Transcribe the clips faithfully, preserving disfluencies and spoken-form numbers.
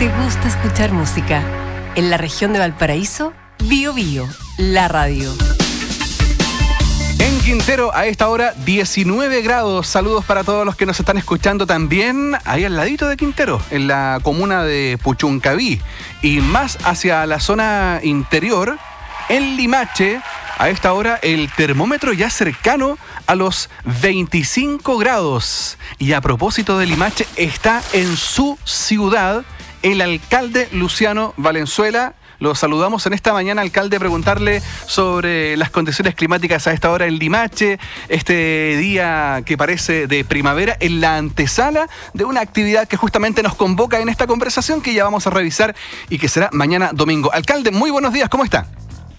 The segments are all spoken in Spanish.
¿Te gusta escuchar música? En la región de Valparaíso, Bio Bio, la radio. En Quintero, a esta hora, diecinueve grados. Saludos para todos los que nos están escuchando también ahí al ladito de Quintero, en la comuna de Puchuncaví. Y más hacia la zona interior, en Limache, a esta hora el termómetro ya cercano a los veinticinco grados. Y a propósito de Limache, está en su ciudad el alcalde Luciano Valenzuela. Lo saludamos en esta mañana, alcalde, preguntarle sobre las condiciones climáticas a esta hora en Limache, este día que parece de primavera, en la antesala de una actividad que justamente nos convoca en esta conversación que ya vamos a revisar y que será mañana domingo. Alcalde, muy buenos días, ¿cómo está?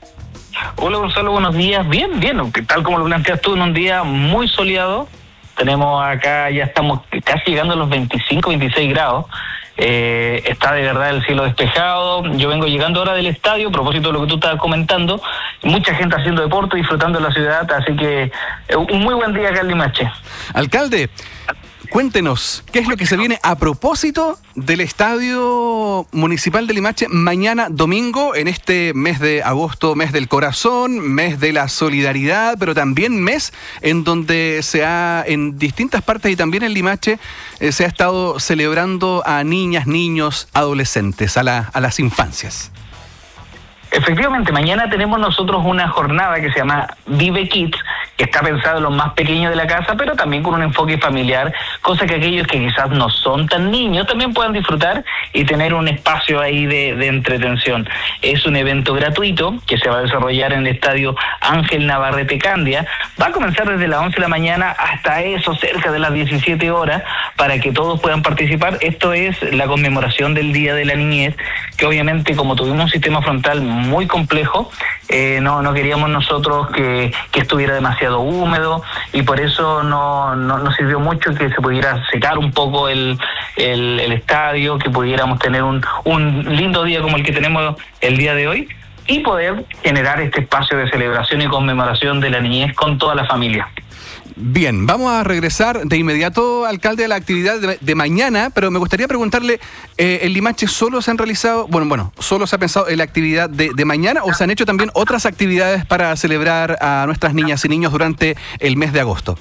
Hola Gonzalo, buenos días. Bien, bien, tal como lo planteas tú, en un día muy soleado. Tenemos acá, ya estamos casi llegando a los veinticinco, veintiséis grados. Eh, está de verdad el cielo despejado. Yo vengo llegando ahora del estadio, a propósito de lo que tú estabas comentando. Mucha gente haciendo deporte, disfrutando de la ciudad, así que eh, un muy buen día acá en Limache. Alcalde, cuéntenos, ¿qué es lo que se viene a propósito del Estadio Municipal de Limache mañana domingo, en este mes de agosto, mes del corazón, mes de la solidaridad, pero también mes en donde se ha, en distintas partes y también en Limache, eh, se ha estado celebrando a niñas, niños, adolescentes, a, la, a las infancias? Efectivamente, mañana tenemos nosotros una jornada que se llama Vive Kids, que está pensado en los más pequeños de la casa, pero también con un enfoque familiar, cosa que aquellos que quizás no son tan niños también puedan disfrutar y tener un espacio ahí de, de entretención. Es un evento gratuito que se va a desarrollar en el estadio Ángel Navarrete Candia. Va a comenzar desde las once de la mañana hasta eso, cerca de las diecisiete horas, para que todos puedan participar. Esto es la conmemoración del Día de la Niñez, que obviamente como tuvimos un sistema frontal muy complejo, eh, no, no queríamos nosotros que, que estuviera demasiado húmedo, y por eso no, no, no sirvió mucho que se pudiera secar un poco el, el, el estadio, que pudiéramos tener un, un lindo día como el que tenemos el día de hoy y poder generar este espacio de celebración y conmemoración de la niñez con toda la familia. Bien, vamos a regresar de inmediato, alcalde, a la actividad de, de mañana, pero me gustaría preguntarle, eh, ¿en Limache solo se han realizado, bueno, bueno, solo se ha pensado en la actividad de, de mañana o se han hecho también otras actividades para celebrar a nuestras niñas y niños durante el mes de agosto?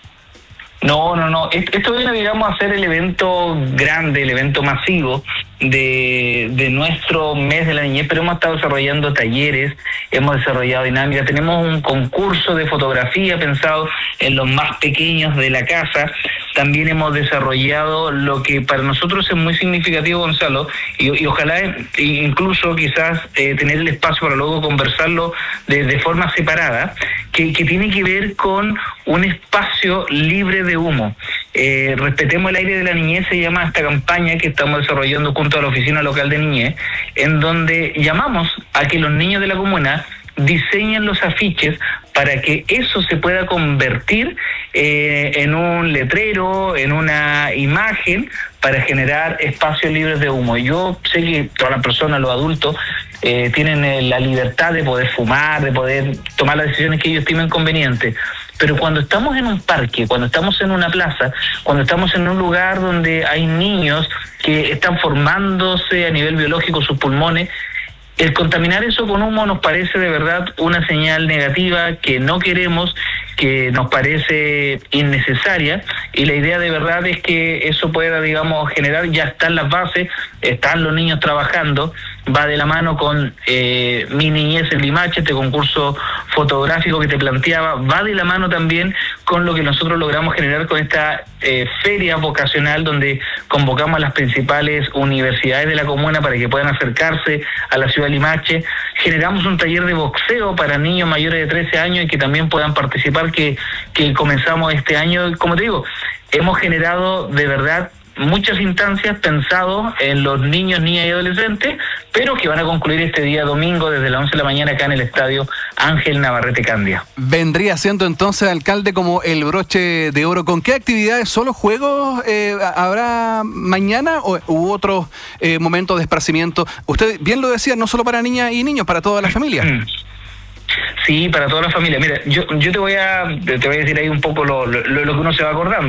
No, no, no. Esto viene, digamos, a ser el evento grande, el evento masivo de, de nuestro mes de la niñez, pero hemos estado desarrollando talleres, hemos desarrollado dinámicas, tenemos un concurso de fotografía pensado en los más pequeños de la casa. También hemos desarrollado lo que para nosotros es muy significativo, Gonzalo, y, y ojalá incluso quizás eh, tener el espacio para luego conversarlo de, de forma separada, que, que tiene que ver con un espacio libre de humo. Eh, Respetemos el aire de la niñez, se llama esta campaña que estamos desarrollando junto a la Oficina Local de Niñez, en donde llamamos a que los niños de la comuna diseñen los afiches para que eso se pueda convertir eh, en un letrero, en una imagen, para generar espacios libres de humo. Yo sé que todas las personas, los adultos, eh, tienen eh, la libertad de poder fumar, de poder tomar las decisiones que ellos estimen convenientes, pero cuando estamos en un parque, cuando estamos en una plaza, cuando estamos en un lugar donde hay niños que están formándose a nivel biológico sus pulmones, el contaminar eso con humo nos parece de verdad una señal negativa que no queremos, que nos parece innecesaria, y la idea de verdad es que eso pueda, digamos, generar, ya están las bases, están los niños trabajando, va de la mano con eh, Mi Niñez en Limache, este concurso fotográfico que te planteaba, va de la mano también con lo que nosotros logramos generar con esta eh, feria vocacional, donde convocamos a las principales universidades de la comuna para que puedan acercarse a la ciudad de Limache. Generamos un taller de boxeo para niños mayores de trece años y que también puedan participar, que, que comenzamos este año. Como te digo, hemos generado de verdad muchas instancias pensado en los niños, niñas y adolescentes, pero que van a concluir este día domingo desde las once de la mañana acá en el estadio Ángel Navarrete Candia. Vendría siendo entonces, alcalde, como el broche de oro. ¿Con qué actividades, solo juegos eh, habrá mañana o u otros eh, momentos de esparcimiento? Usted bien lo decía, no solo para niñas y niños, para toda la familia. Sí, para toda la familia. Mira, yo yo te voy a te voy a decir ahí un poco lo, lo, lo que uno se va acordando.